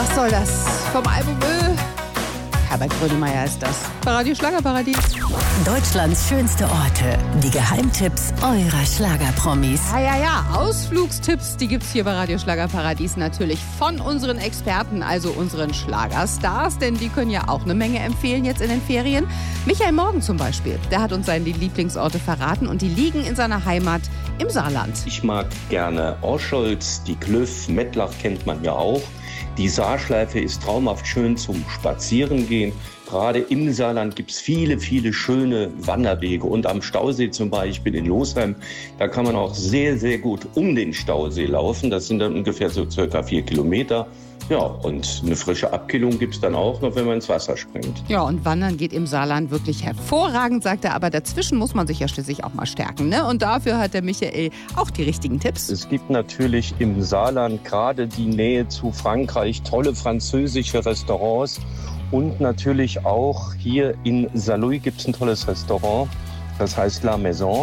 Was soll das? Vom Album Herbert Grönemeyer ist das. Bei Radio Schlagerparadies. Deutschlands schönste Orte. Die Geheimtipps eurer Schlagerpromis. Ja. Ausflugstipps, die gibt's hier bei Radio Schlagerparadies natürlich von unseren Experten, also unseren Schlagerstars, denn die können ja auch eine Menge empfehlen jetzt in den Ferien. Michael Morgen zum Beispiel, der hat uns seine Lieblingsorte verraten und die liegen in seiner Heimat im Saarland. Ich mag gerne Orscholz, die Klüff, Mettlach kennt man ja auch. Die Saarschleife ist traumhaft schön zum Spazierengehen. Gerade im Saarland gibt es viele, viele schöne Wanderwege. Und am Stausee zum Beispiel in Losheim, da kann man auch sehr, sehr gut um den Stausee laufen. Das sind dann ungefähr so circa 4 Kilometer. Ja, und eine frische Abkühlung gibt es dann auch noch, wenn man ins Wasser springt. Ja, und Wandern geht im Saarland wirklich hervorragend, sagt er. Aber dazwischen muss man sich ja schließlich auch mal stärken, ne? Und dafür hat der Michael auch die richtigen Tipps. Es gibt natürlich im Saarland gerade die Nähe zu Frankreich tolle französische Restaurants. Und natürlich auch hier in Saarlouis gibt es ein tolles Restaurant. Das heißt La Maison.